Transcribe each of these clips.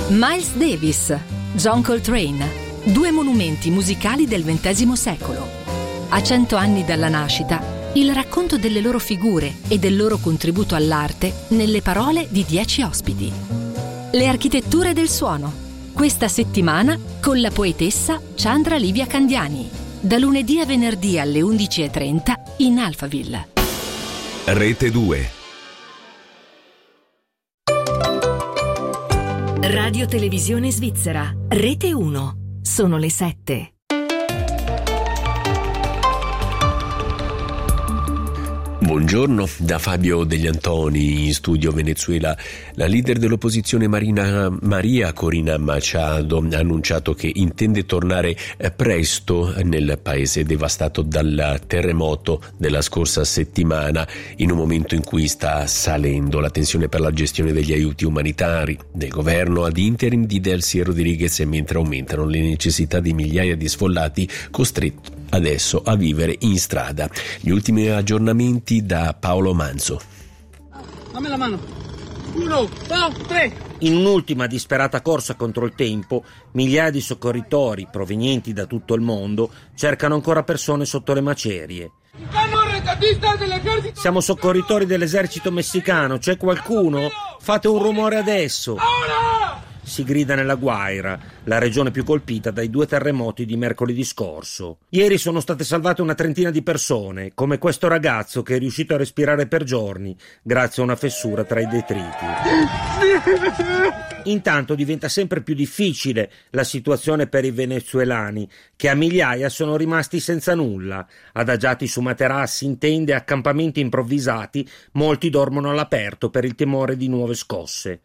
Miles Davis, John Coltrane, due monumenti musicali del XX secolo. A 100 anni dalla nascita, il racconto delle loro figure e del loro contributo all'arte nelle parole di 10 ospiti. Le architetture del suono. Questa settimana con la poetessa Chandra Livia Candiani. Da lunedì a venerdì alle 11:30 in Alphaville. Rete 2. Radio Televisione Svizzera, Rete 1. Sono le 7. Buongiorno da Fabio Degli Antoni, in studio Venezuela. La leader dell'opposizione Maria Corina Machado ha annunciato che intende tornare presto nel paese devastato dal terremoto della scorsa settimana, in un momento in cui sta salendo la tensione per la gestione degli aiuti umanitari del governo ad interim di Delcy Rodriguez, mentre aumentano le necessità di migliaia di sfollati costretti adesso a vivere in strada. Gli ultimi aggiornamenti da Paolo Manzo. Dammi la mano. 1, 2, 3. In un'ultima disperata corsa contro il tempo, migliaia di soccorritori provenienti da tutto il mondo cercano ancora persone sotto le macerie. Siamo soccorritori dell'esercito messicano, c'è qualcuno? Fate un rumore adesso! Si grida nella Guaira, la regione più colpita dai 2 terremoti di mercoledì scorso. Ieri sono state salvate una trentina di persone, come questo ragazzo che è riuscito a respirare per giorni grazie a una fessura tra i detriti. Intanto diventa sempre più difficile la situazione per i venezuelani, che a migliaia sono rimasti senza nulla. Adagiati su materassi, in tende e accampamenti improvvisati, molti dormono all'aperto per il timore di nuove scosse.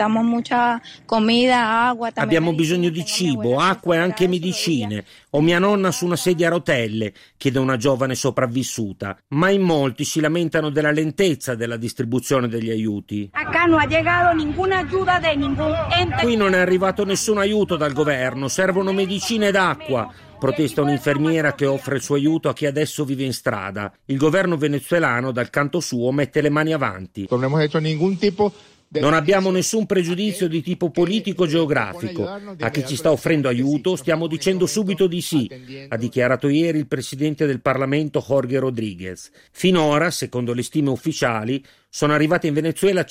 Abbiamo bisogno di cibo, acqua e anche medicine. Ho mia nonna su una sedia a rotelle, chiede una giovane sopravvissuta, ma in molti si lamentano della lentezza della distribuzione degli aiuti. Qui non è arrivato nessun aiuto dal governo, servono medicine ed acqua. Protesta un'infermiera che offre il suo aiuto a chi adesso vive in strada. Il governo venezuelano, dal canto suo, mette le mani avanti. Non abbiamo nessun pregiudizio di tipo politico-geografico. A chi ci sta offrendo aiuto stiamo dicendo subito di sì, ha dichiarato ieri il presidente del Parlamento Jorge Rodriguez. Finora, secondo le stime ufficiali, sono arrivate in Venezuela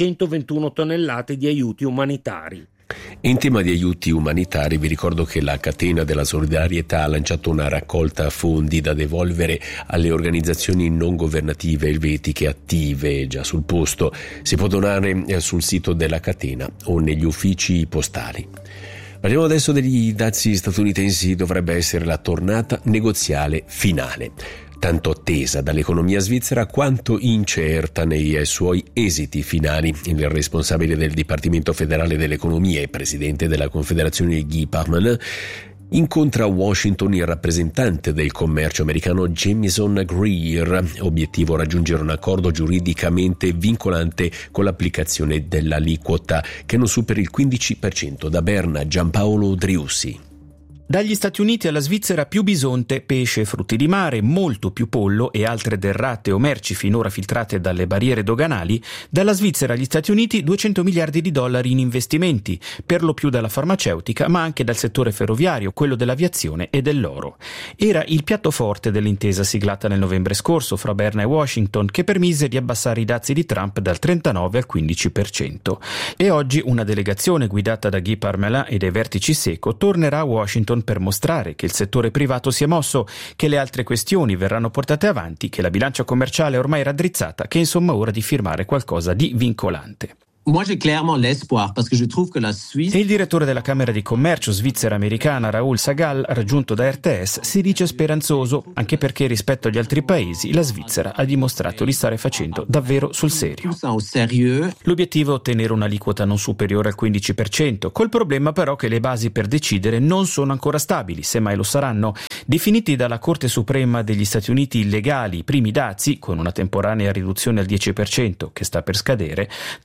521 tonnellate di aiuti umanitari. In tema di aiuti umanitari vi ricordo che la catena della solidarietà ha lanciato una raccolta fondi da devolvere alle organizzazioni non governative elvetiche attive già sul posto. Si può donare sul sito della catena o negli uffici postali. Parliamo adesso degli dazi statunitensi. Dovrebbe essere la tornata negoziale finale, tanto attesa dall'economia svizzera quanto incerta nei suoi esiti finali. Il responsabile del Dipartimento federale dell'economia e presidente della Confederazione Guy Parmelin incontra a Washington il rappresentante del commercio americano Jamison Greer. Obiettivo: raggiungere un accordo giuridicamente vincolante con l'applicazione dell'aliquota che non superi il 15%. Da Berna, Giampaolo Driussi. Dagli Stati Uniti alla Svizzera più bisonte, pesce e frutti di mare, molto più pollo e altre derrate o merci finora filtrate dalle barriere doganali. Dalla Svizzera agli Stati Uniti 200 miliardi di dollari in investimenti, per lo più dalla farmaceutica ma anche dal settore ferroviario, quello dell'aviazione e dell'oro. Era il piatto forte dell'intesa siglata nel novembre scorso fra Berna e Washington, che permise di abbassare i dazi di Trump dal 39 al 15%. E oggi una delegazione guidata da Guy Parmelin e dai vertici SECO tornerà a Washington per mostrare che il settore privato si è mosso, che le altre questioni verranno portate avanti, che la bilancia commerciale è ormai raddrizzata, che insomma ora di firmare qualcosa di vincolante. Moi, j'ai clairement l'espoir, parce que je trouve que la Suisse... E il direttore della Camera di Commercio svizzera-americana Raoul Sagal, raggiunto da RTS, si dice speranzoso, anche perché rispetto agli altri paesi la Svizzera ha dimostrato di stare facendo davvero sul serio. L'obiettivo è ottenere un'aliquota non superiore al 15%, col problema però che le basi per decidere non sono ancora stabili, semmai lo saranno. Definiti dalla Corte Suprema degli Stati Uniti illegali i primi dazi, con una temporanea riduzione al 10% che sta per scadere, Trump ha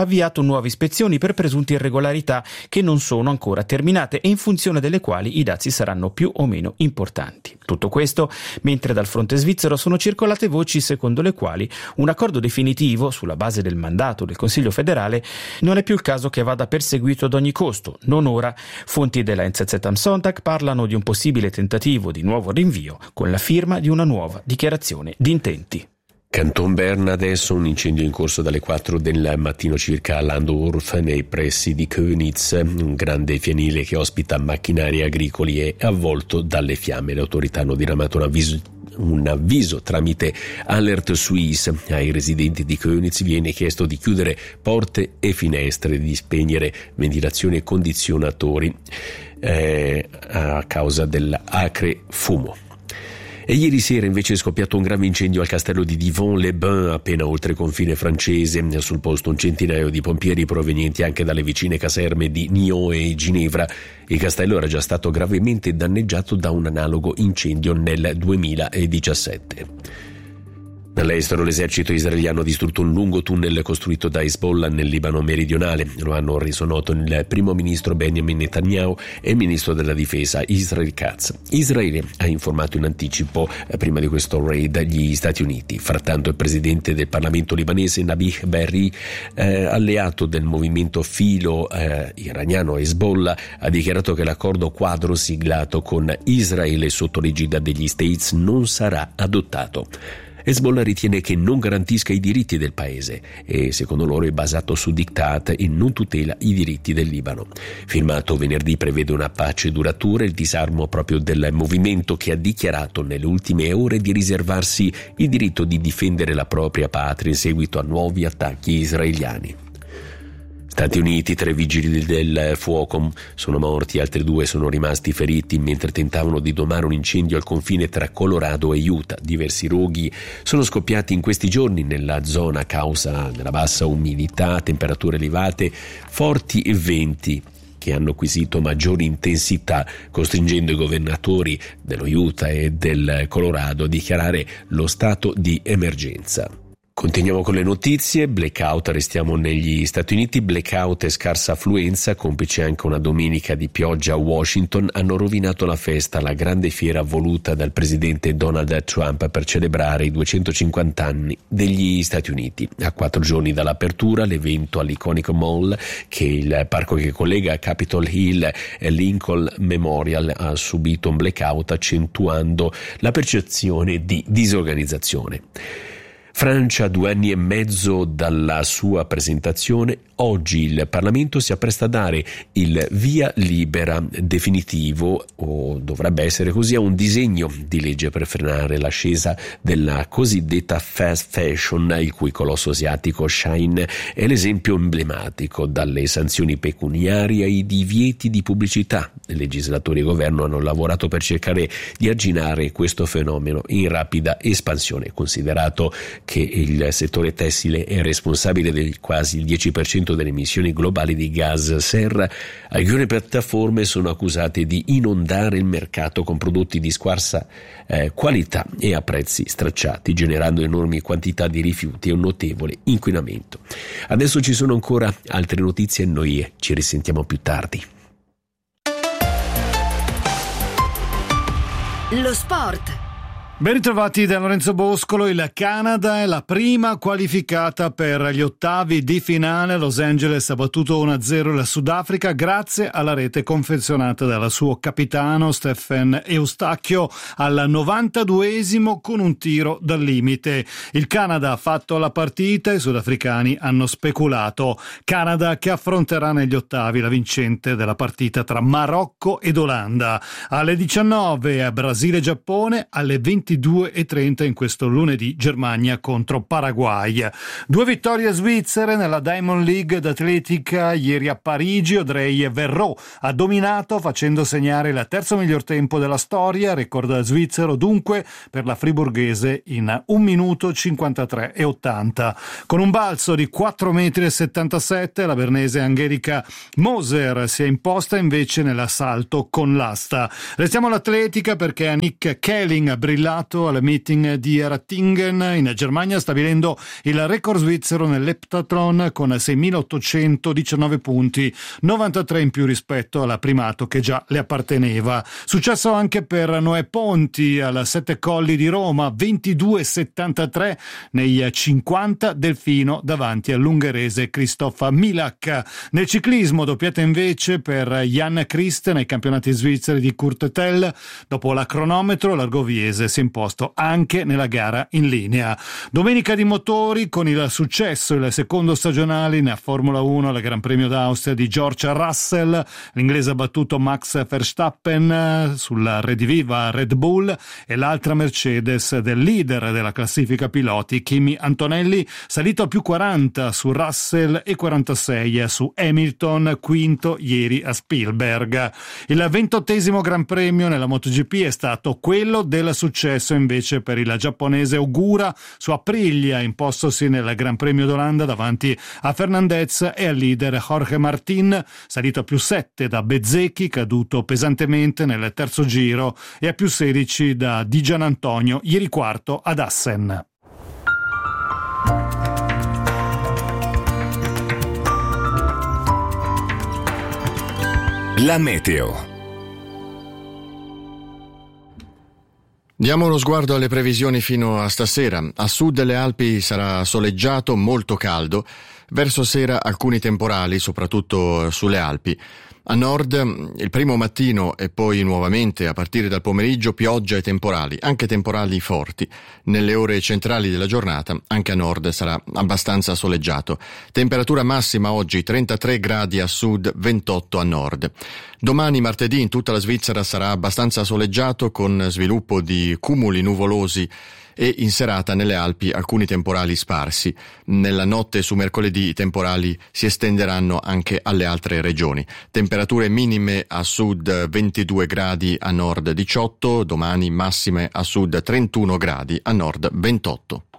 avviato nuove ispezioni per presunte irregolarità che non sono ancora terminate e in funzione delle quali i dazi saranno più o meno importanti. Tutto questo mentre dal fronte svizzero sono circolate voci secondo le quali un accordo definitivo sulla base del mandato del Consiglio federale non è più il caso che vada perseguito ad ogni costo, non ora. Fonti della NZZ am Sonntag parlano di un possibile tentativo di nuovo rinvio con la firma di una nuova dichiarazione di intenti. Canton Bern adesso, un incendio in corso dalle 4 del mattino circa a Landorf, nei pressi di Köniz, un grande fienile che ospita macchinari agricoli è avvolto dalle fiamme. Le autorità hanno diramato un avviso tramite Alert Suisse. Ai residenti di Köniz viene chiesto di chiudere porte e finestre, di spegnere ventilazione e condizionatori a causa dell'acre fumo. E ieri sera invece è scoppiato un grave incendio al castello di Divonne-les-Bains, appena oltre confine francese. Sul posto un centinaio di pompieri provenienti anche dalle vicine caserme di Nyon e Ginevra. Il castello era già stato gravemente danneggiato da un analogo incendio nel 2017. Dall'estero l'esercito israeliano ha distrutto un lungo tunnel costruito da Hezbollah nel Libano meridionale. Lo hanno reso noto il primo ministro Benjamin Netanyahu e il ministro della difesa Israel Katz. Israele ha informato in anticipo prima di questo raid gli Stati Uniti. Frattanto il presidente del Parlamento libanese Nabih Berri, alleato del movimento filo iraniano Hezbollah, ha dichiarato che l'accordo quadro siglato con Israele sotto l'egida degli States non sarà adottato. Hezbollah ritiene che non garantisca i diritti del paese e, secondo loro, è basato su diktat e non tutela i diritti del Libano. Firmato venerdì prevede una pace duratura e il disarmo proprio del movimento, che ha dichiarato nelle ultime ore di riservarsi il diritto di difendere la propria patria in seguito a nuovi attacchi israeliani. Stati Uniti, 3 vigili del fuoco sono morti, altri 2 sono rimasti feriti mentre tentavano di domare un incendio al confine tra Colorado e Utah. Diversi roghi sono scoppiati in questi giorni nella zona a causa della bassa umidità, temperature elevate, forti venti che hanno acquisito maggiori intensità, costringendo i governatori dello Utah e del Colorado a dichiarare lo stato di emergenza. Continuiamo con le notizie. Blackout, restiamo negli Stati Uniti. Blackout e scarsa affluenza, complice anche una domenica di pioggia a Washington, hanno rovinato la festa alla grande fiera voluta dal presidente Donald Trump per celebrare i 250 anni degli Stati Uniti. A 4 giorni dall'apertura, l'evento all'Iconic Mall, che è il parco che collega Capitol Hill e Lincoln Memorial, ha subito un blackout, accentuando la percezione di disorganizzazione. Francia, 2 anni e mezzo dalla sua presentazione, oggi il Parlamento si appresta a dare il via libera definitivo, o dovrebbe essere così, a un disegno di legge per frenare l'ascesa della cosiddetta fast fashion, il cui colosso asiatico Shein è l'esempio emblematico, dalle sanzioni pecuniarie ai divieti di pubblicità. Legislatori e governo hanno lavorato per cercare di arginare questo fenomeno in rapida espansione, considerato che il settore tessile è responsabile del quasi il 10% delle emissioni globali di gas serra. Alcune piattaforme sono accusate di inondare il mercato con prodotti di scarsa qualità e a prezzi stracciati, generando enormi quantità di rifiuti e un notevole inquinamento. Adesso ci sono ancora altre notizie e noi ci risentiamo più tardi. Lo sport. Ben ritrovati da Lorenzo Boscolo. Il Canada è la prima qualificata per gli ottavi di finale. Los Angeles ha battuto 1-0 il Sudafrica grazie alla rete confezionata dal suo capitano Stephen Eustachio al 92esimo con un tiro dal limite. Il Canada ha fatto la partita, i sudafricani hanno speculato. Canada che affronterà negli ottavi la vincente della partita tra Marocco ed Olanda. Alle 19 Brasile-Giappone, alle 22:30 in questo lunedì Germania contro Paraguay. 2 vittorie svizzere nella Diamond League d'atletica ieri a Parigi. Audrey Verreau ha dominato facendo segnare il terzo miglior tempo della storia, record svizzero dunque per la friburghese in 1 minuto 53,80. Con un balzo di 4,77 m la bernese Angelica Moser si è imposta invece nell'assalto con l'asta. Restiamo all'atletica perché Nick Kelling ha brillato annullato al meeting di Ratingen in Germania, stabilendo il record svizzero nell'Heptathlon con 6.819 punti, 93 in più rispetto al primato che già le apparteneva. Successo anche per Noè Ponti al Sette Colli di Roma, 22,73 nei 50 del fino davanti all'ungherese Krzysztof Milak. Nel ciclismo doppiata invece per Jan Christ nei campionati svizzeri di Kurtetel. Dopo la cronometro l'Argoviese si è imposto anche nella gara in linea. Domenica di motori con il successo, il secondo stagionale in Formula 1 al Gran Premio d'Austria di George Russell. L'inglese ha battuto Max Verstappen sulla rediviva Red Bull e l'altra Mercedes del leader della classifica piloti Kimi Antonelli, salito a più 40 su Russell e 46 su Hamilton, quinto ieri a Spielberg. Il 28esimo Gran Premio nella MotoGP è stato quello del successo invece per il giapponese Ogura su Aprilia, impostosi nel Gran Premio d'Olanda davanti a Fernandez e al leader Jorge Martin, salito a più 7 da Bezzecchi, caduto pesantemente nel terzo giro, e a più 16 da Di Gianantonio, ieri quarto ad Assen. La meteo. Diamo uno sguardo alle previsioni fino a stasera. A sud delle Alpi sarà soleggiato, molto caldo. Verso sera alcuni temporali, soprattutto sulle Alpi. A nord il primo mattino e poi nuovamente a partire dal pomeriggio pioggia e temporali, anche temporali forti. Nelle ore centrali della giornata anche a nord sarà abbastanza soleggiato. Temperatura massima oggi 33 gradi a sud, 28 a nord. Domani martedì in tutta la Svizzera sarà abbastanza soleggiato con sviluppo di cumuli nuvolosi e in serata nelle Alpi alcuni temporali sparsi. Nella notte su mercoledì i temporali si estenderanno anche alle altre regioni. Temperature minime a sud 22 gradi, a nord 18, domani massime a sud 31 gradi, a nord 28.